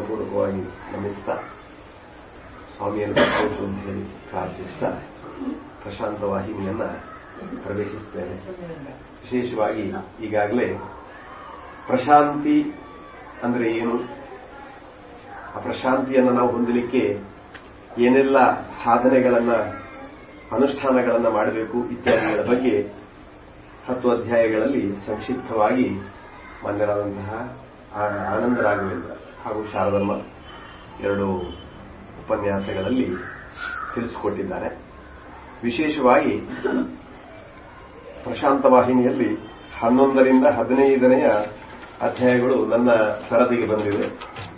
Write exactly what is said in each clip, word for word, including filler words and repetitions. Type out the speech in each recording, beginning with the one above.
ಪೂರ್ವಕವಾಗಿ ನಮಿಸ್ತಾ ಸ್ವಾಮಿಯನ್ನು ಕಾಪಾಡು ಅಂತ ಹೇಳಿ ಪ್ರಾರ್ಥಿಸ್ತಾ ಪ್ರಶಾಂತ ವಾಹಿನಿಯನ್ನ ಪ್ರವೇಶಿಸ್ತೇನೆ. ವಿಶೇಷವಾಗಿ ಈಗಾಗಲೇ ಪ್ರಶಾಂತಿ ಅಂದ್ರೆ ಏನು, ಆ ಪ್ರಶಾಂತಿಯನ್ನು ನಾವು ಹೊಂದಲಿಕ್ಕೆ ಏನೆಲ್ಲ ಸಾಧನೆಗಳನ್ನ ಅನುಷ್ಠಾನಗಳನ್ನ ಮಾಡಬೇಕು ಇತ್ಯಾದಿಗಳ ಬಗ್ಗೆ ಹತ್ತು ಅಧ್ಯಾಯಗಳಲ್ಲಿ ಸಂಕ್ಷಿಪ್ತವಾಗಿ ಮಾನ್ಯರಾದಂತಹ ಆನಂದ ರಾಘವೇಂದ್ರ ಹಾಗೂ ಶಾರದಮ್ಮ ಎರಡು ಉಪನ್ಯಾಸಗಳಲ್ಲಿ ತಿಳಿಸಿಕೊಟ್ಟಿದ್ದಾರೆ. ವಿಶೇಷವಾಗಿ ಪ್ರಶಾಂತ ವಾಹಿನಿಯಲ್ಲಿ ಹನ್ನೊಂದರಿಂದ ಹದಿನೈದನೆಯ ಅಧ್ಯಾಯಗಳು ನನ್ನ ಸರದಿಗೆ ಬಂದಿವೆ.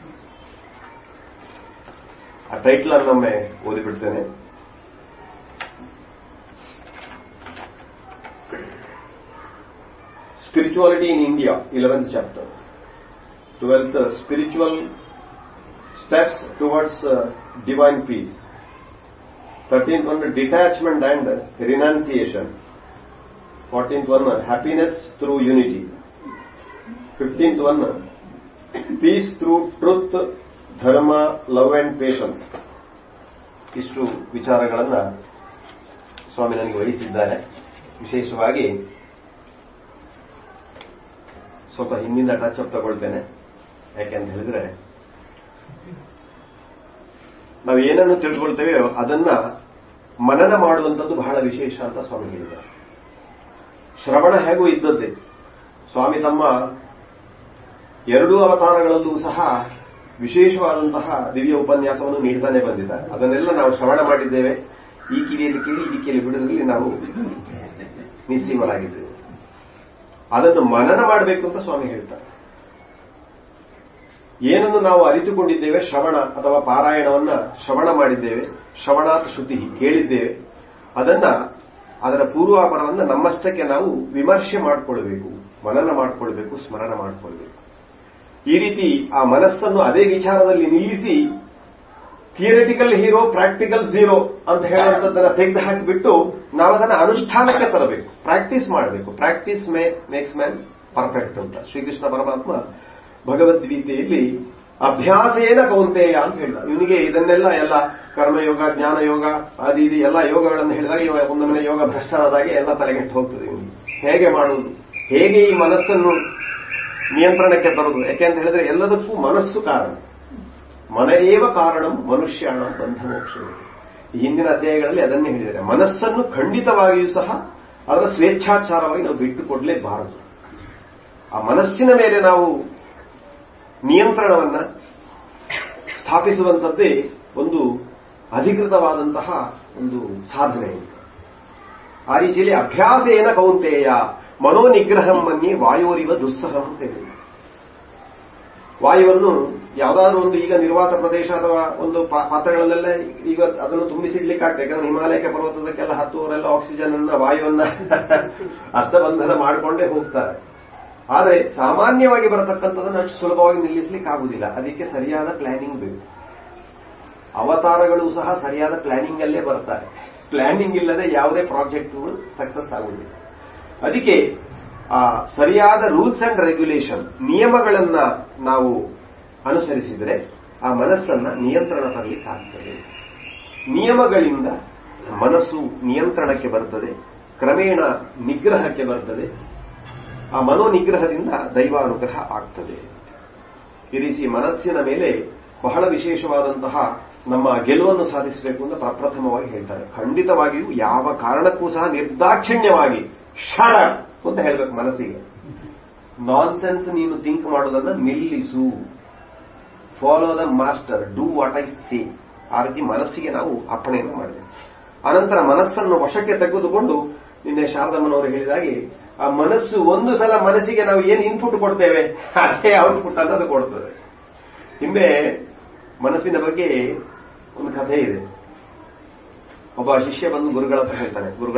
ಆ title ಅನ್ನೊಮ್ಮೆ ಓದಿಬಿಡ್ತೇನೆ. Spirituality in India, eleventh chapter. twelfth, uh, spiritual steps towards uh, divine peace. thirteenth one, detachment and renunciation. fourteenth one, happiness through unity. fifteenth one, peace through truth, dharma, love and patience. ಇಷ್ಟು ವಿಚಾರಗಳನ್ನ ಸ್ವಾಮಿ ನನಗೆ ವಹಿಸಿದ್ದಾರೆ. ವಿಶೇಷವಾಗಿ ಸ್ವಲ್ಪ ಹಿಂದಿನ touch up ತಗೊಳ್ತೇನೆ. ಯಾಕೆಂತ ಹೇಳಿದ್ರೆ ನಾವು ಏನನ್ನು ತಿಳ್ಕೊಳ್ತೇವೆಯೋ ಅದನ್ನ ಮನನ ಮಾಡುವಂಥದ್ದು ಬಹಳ ವಿಶೇಷ ಅಂತ ಸ್ವಾಮಿ ಹೇಳಿದ್ದಾರೆ. ಶ್ರವಣ ಹೇಗೂ ಇದ್ದದ್ದೇ. ಸ್ವಾಮಿ ತಮ್ಮ ಎರಡೂ ಅವತಾರಗಳಲ್ಲೂ ಸಹ ವಿಶೇಷವಾದಂತಹ ದಿವ್ಯ ಉಪನ್ಯಾಸವನ್ನು ನೀಡ್ತಾನೆ ಬಂದಿದ್ದಾರೆ. ಅದನ್ನೆಲ್ಲ ನಾವು ಶ್ರವಣ ಮಾಡಿದ್ದೇವೆ. ಈ ಕಿವಿಯಲ್ಲಿ ಕೇಳಿ ಈ ಕಿವಿಯಲ್ಲಿ ಬಿಡುವುದರಲ್ಲಿ ನಾವು ನಿಸ್ಸೀಮರಾಗಿದ್ದೇವೆ. ಅದನ್ನು ಮನನ ಮಾಡಬೇಕು ಅಂತ ಸ್ವಾಮಿ ಹೇಳ್ತಾರೆ. ಏನನ್ನು ನಾವು ಅರಿತುಕೊಂಡಿದ್ದೇವೆ, ಶ್ರವಣ ಅಥವಾ ಪಾರಾಯಣವನ್ನ ಶ್ರವಣ ಮಾಡಿದ್ದೇವೆ, ಶ್ರವಣಾತ್ ಶ್ರುತಿ ಕೇಳಿದ್ದೇವೆ, ಅದನ್ನ ಅದರ ಪೂರ್ವಾಪರವನ್ನ ನಮ್ಮಷ್ಟಕ್ಕೆ ನಾವು ವಿಮರ್ಶೆ ಮಾಡಿಕೊಳ್ಬೇಕು, ಮನನ ಮಾಡಿಕೊಳ್ಬೇಕು, ಸ್ಮರಣ ಮಾಡಿಕೊಳ್ಬೇಕು. ಈ ರೀತಿ ಆ ಮನಸ್ಸನ್ನು ಅದೇ ವಿಚಾರದಲ್ಲಿ ನಿಲ್ಲಿಸಿ ಥಿಯರಿಟಿಕಲ್ ಹೀರೋ ಪ್ರಾಕ್ಟಿಕಲ್ ಝೀರೋ ಅಂತ ಹೇಳುವಂಥದ್ದನ್ನ ತೆಗೆದು ಹಾಕಿಬಿಟ್ಟು ನಾವು ಅದನ್ನ ಅನುಷ್ಠಾನಕ್ಕೆ ತರಬೇಕು, ಪ್ರಾಕ್ಟೀಸ್ ಮಾಡಬೇಕು. Practice May makes man perfect ಅಂತ ಶ್ರೀಕೃಷ್ಣ ಪರಮಾತ್ಮ ಭಗವದ್ಗೀತೆಯಲ್ಲಿ ಅಭ್ಯಾಸೇನ ಕೌಂತೆಯ ಅಂತ ಹೇಳಿದ. ಇವನಿಗೆ ಇದನ್ನೆಲ್ಲ ಎಲ್ಲ ಕರ್ಮಯೋಗ, ಜ್ಞಾನಯೋಗ, ಆದಿ ಇದು ಎಲ್ಲ ಯೋಗಗಳನ್ನು ಹೇಳಿದಾಗ ಇವ ಒಂದೊಮ್ಮೆ ಯೋಗ ಭ್ರಷ್ಟರಾದಾಗೆ ಎಲ್ಲ ತಲೆಗೆಟ್ಟು ಹೋಗ್ತದೆ. ಇವನಿಗೆ ಹೇಗೆ ಮಾಡುವುದು, ಹೇಗೆ ಈ ಮನಸ್ಸನ್ನು ನಿಯಂತ್ರಣಕ್ಕೆ ತರುವುದು? ಯಾಕೆಂತ ಹೇಳಿದ್ರೆ ಎಲ್ಲದಕ್ಕೂ ಮನಸ್ಸು ಕಾರಣ. ಮನರೇವ ಕಾರಣಂ ಮನುಷ್ಯಾಣಂ ಬಂಧ ಮೋಕ್ಷ. ಈ ಹಿಂದಿನ ಅಧ್ಯಾಯಗಳಲ್ಲಿ ಅದನ್ನೇ ಹೇಳಿದ್ದಾರೆ. ಮನಸ್ಸನ್ನು ಖಂಡಿತವಾಗಿಯೂ ಸಹ ಅದರ ಸ್ವೇಚ್ಛಾಚಾರವಾಗಿ ನಾವು ಬಿಟ್ಟುಕೊಡಲೇಬಾರದು. ಆ ಮನಸ್ಸಿನ ಮೇಲೆ ನಾವು ನಿಯಂತ್ರಣವನ್ನ ಸ್ಥಾಪಿಸುವಂಥದ್ದೇ ಒಂದು ಅಧಿಕೃತವಾದಂತಹ ಒಂದು ಸಾಧನೆ. ಆ ರೀತಿಯಲ್ಲಿ ಅಭ್ಯಾಸೇನ ಕೌಂತೆಯ ಮನೋನಿಗ್ರಹಂ ಮನ್ಯೆ ವಾಯೋರಿವ ದುಸ್ಸಹಂ ಅಂತ ಹೇಳಿ, ವಾಯುವನ್ನು ಯಾವುದಾದ್ರೂ ಒಂದು ಈಗ ನಿರ್ವಾತ ಪ್ರದೇಶ ಅಥವಾ ಒಂದು ಪಾತ್ರಗಳಲ್ಲೆಲ್ಲ ಈಗ ಅದನ್ನು ತುಂಬಿಸಿಡ್ಲಿಕ್ಕಾಗ್ತದೆ. ಯಾಕಂದ್ರೆ ಹಿಮಾಲಯಕ್ಕೆ ಪರ್ವತದಕ್ಕೆಲ್ಲ ಹತ್ತುವರೆಲ್ಲ ಆಕ್ಸಿಜನ್ ಅನ್ನ ವಾಯುವನ್ನ ಅಷ್ಟಬಂಧನ ಮಾಡಿಕೊಂಡೇ ಹೋಗ್ತಾರೆ. ಆದರೆ ಸಾಮಾನ್ಯವಾಗಿ ಬರತಕ್ಕಂಥದ್ದನ್ನು ಅಷ್ಟು ಸುಲಭವಾಗಿ ನಿಲ್ಲಿಸಲಿಕ್ಕಾಗುವುದಿಲ್ಲ. ಅದಕ್ಕೆ ಸರಿಯಾದ ಪ್ಲಾನಿಂಗ್ ಬೇಕು. ಅವತಾರಗಳು ಸಹ ಸರಿಯಾದ ಪ್ಲಾನಿಂಗ್ ಅಲ್ಲೇ ಬರ್ತಾರೆ. ಪ್ಲಾನಿಂಗ್ ಇಲ್ಲದೆ ಯಾವುದೇ ಪ್ರಾಜೆಕ್ಟ್ಗಳು ಸಕ್ಸಸ್ ಆಗುವುದಿಲ್ಲ. ಅದಕ್ಕೆ ಆ ಸರಿಯಾದ ರೂಲ್ಸ್ ಅಂಡ್ ರೆಗ್ಯುಲೇಷನ್, ನಿಯಮಗಳನ್ನ ನಾವು ಅನುಸರಿಸಿದರೆ ಆ ಮನಸ್ಸನ್ನ ನಿಯಂತ್ರಣ ತರಲಿಕ್ಕಾಗ್ತದೆ. ನಿಯಮಗಳಿಂದ ಮನಸ್ಸು ನಿಯಂತ್ರಣಕ್ಕೆ ಬರ್ತದೆ, ಕ್ರಮೇಣ ನಿಗ್ರಹಕ್ಕೆ ಬರ್ತದೆ. ಆ ಮನೋನಿಗ್ರಹದಿಂದ ದೈವಾನುಗ್ರಹ ಆಗ್ತದೆ. ಈ ರೀತಿ ಮನಸ್ಸಿನ ಮೇಲೆ ಬಹಳ ವಿಶೇಷವಾದಂತಹ ನಮ್ಮ ಗೆಲುವನ್ನು ಸಾಧಿಸಬೇಕು ಅಂತ ಪ್ರಪ್ರಥಮವಾಗಿ ಹೇಳ್ತಾರೆ. ಖಂಡಿತವಾಗಿಯೂ ಯಾವ ಕಾರಣಕ್ಕೂ ಸಹ ನಿರ್ದಾಕ್ಷಿಣ್ಯವಾಗಿ ಷಡ ಅಂತ ಹೇಳಬೇಕು ಮನಸ್ಸಿಗೆ. ನಾನ್ಸೆನ್ಸ್ ನೀನು ಥಿಂಕ್ ಮಾಡೋದನ್ನ ನಿಲ್ಲಿಸು, follow the master, do what I say. ಆ ರೀತಿ ಮನಸ್ಸಿಗೆ ನಾವು ಅಪ್ಪಣೆಯನ್ನು ಮಾಡಬೇಕು. ಅನಂತರ ಮನಸ್ಸನ್ನು ವಶಕ್ಕೆ ತೆಗೆದುಕೊಂಡು, ನಿನ್ನೆ ಶಾರದಮ್ಮನವರು ಹೇಳಿದಾಗೆ, ಆ ಮನಸ್ಸು ಒಂದು ಸಲ ಮನಸ್ಸಿಗೆ ನಾವು ಏನು ಇನ್ಪುಟ್ ಕೊಡ್ತೇವೆ ಅದೇ ಔಟ್ಪುಟ್ ಅನ್ನೋದು ಕೊಡ್ತದೆ. ಹಿಂದೆ ಮನಸ್ಸಿನ ಬಗ್ಗೆ ಒಂದು ಕಥೆ ಇದೆ. ಒಬ್ಬ ಶಿಷ್ಯ ಬಂದು ಗುರುಗಳ ಹತ್ರ ಹೇಳ್ತಾನೆ, ಗುರುಗಳ